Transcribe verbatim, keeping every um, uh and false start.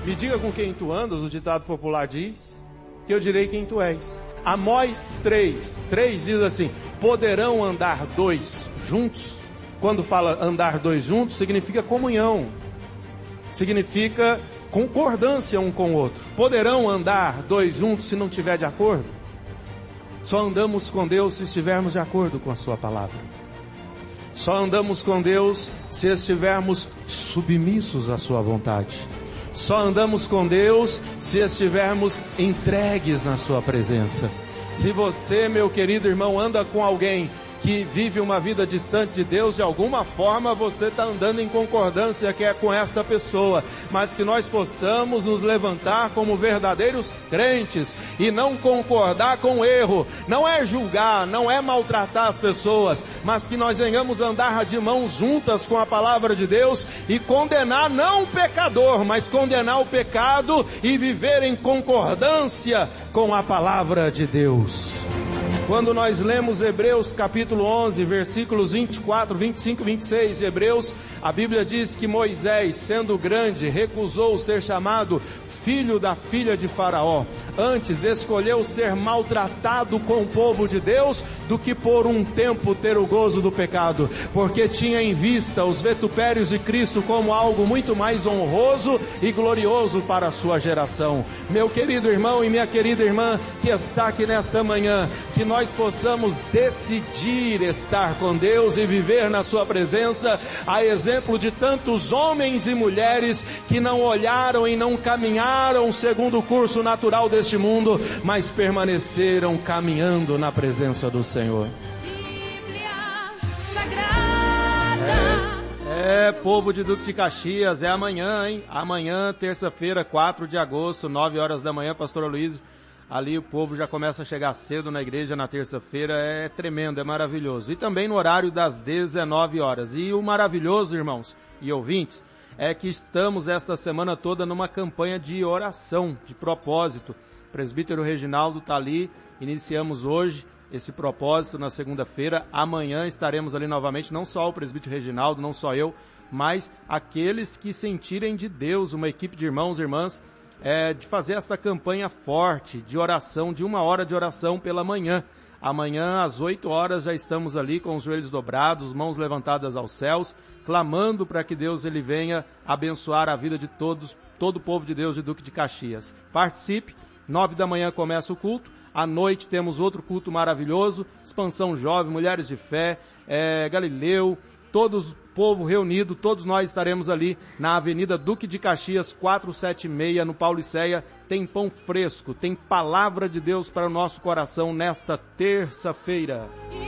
Me diga com quem tu andas, o ditado popular diz, que eu direi quem tu és. Amós três, três diz assim: poderão andar dois juntos? Quando fala andar dois juntos, significa comunhão, significa concordância um com o outro. Poderão andar dois juntos se não tiver de acordo? Só andamos com Deus se estivermos de acordo com a sua palavra. Só andamos com Deus se estivermos submissos à sua vontade. Só andamos com Deus se estivermos entregues na sua presença. Se você, meu querido irmão, anda com alguém que vive uma vida distante de Deus, de alguma forma você está andando em concordância que é com esta pessoa, mas que nós possamos nos levantar como verdadeiros crentes e não concordar com o erro. Não é julgar, não é maltratar as pessoas, mas que nós venhamos andar de mãos juntas com a palavra de Deus e condenar não o pecador, mas condenar o pecado e viver em concordância com a palavra de Deus. Quando nós lemos Hebreus capítulo onze, versículos vinte e quatro, vinte e cinco e vinte e seis de Hebreus, a Bíblia diz que Moisés, sendo grande, recusou ser chamado filho da filha de Faraó. Antes escolheu ser maltratado com o povo de Deus do que por um tempo ter o gozo do pecado, porque tinha em vista os vitupérios de Cristo como algo muito mais honroso e glorioso para a sua geração. Meu querido irmão e minha querida irmã que está aqui nesta manhã, que nós possamos decidir estar com Deus e viver na sua presença, a exemplo de tantos homens e mulheres que não olharam e não caminharam segundo o curso natural deste mundo, mas permaneceram caminhando na presença do Senhor. Bíblia Sagrada. É, é, povo de Duque de Caxias, é amanhã, hein? Amanhã, terça-feira, quatro de agosto, nove horas da manhã, pastor Aloysio. Ali o povo já começa a chegar cedo na igreja na terça-feira, é tremendo, é maravilhoso. E também no horário das dezenove horas. E o maravilhoso, irmãos e ouvintes, é que estamos esta semana toda numa campanha de oração, de propósito. O presbítero Reginaldo está ali, iniciamos hoje esse propósito na segunda-feira. Amanhã estaremos ali novamente, não só o presbítero Reginaldo, não só eu, mas aqueles que sentirem de Deus, uma equipe de irmãos e irmãs, É, de fazer esta campanha forte de oração, de uma hora de oração pela manhã. Amanhã às oito horas já estamos ali com os joelhos dobrados, mãos levantadas aos céus, clamando para que Deus ele venha abençoar a vida de todos, todo o povo de Deus de Duque de Caxias. Participe, nove da manhã começa o culto, à noite temos outro culto maravilhoso, Expansão Jovem, Mulheres de Fé, é, Galileu, todos, povo reunido, todos nós estaremos ali na Avenida Duque de Caxias, quatrocentos e setenta e seis, no Paulicéia. Tem pão fresco, tem palavra de Deus para o nosso coração nesta terça-feira.